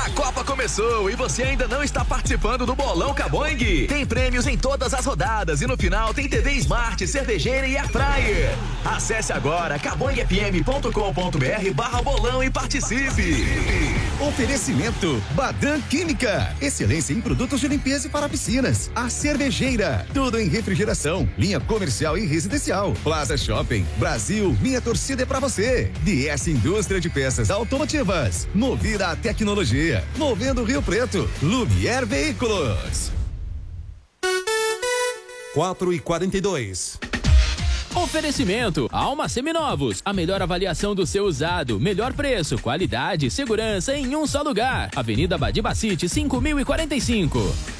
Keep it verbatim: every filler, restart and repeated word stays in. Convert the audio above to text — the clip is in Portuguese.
A Copa começou e você ainda não está participando do Bolão Caboing? Tem prêmios em todas as rodadas e no final tem T V Smart, cervejeira e air fryer. Acesse agora caboing f m ponto com ponto b r barra bolão e participe. Oferecimento Badan Química. Excelência em produtos de limpeza e para piscinas. A Cervejeira. Tudo em refrigeração. Linha comercial e residencial. Plaza Shopping. Brasil. Minha torcida é pra você. D S Indústria de Peças Automotivas. Movida a tecnologia. Movendo Rio Preto. Lumière Veículos. quatro e quarenta e dois. Oferecimento Alma Seminovos, a melhor avaliação do seu usado, melhor preço, qualidade e segurança em um só lugar. Avenida Badibacite, cinco mil e quarenta e cinco.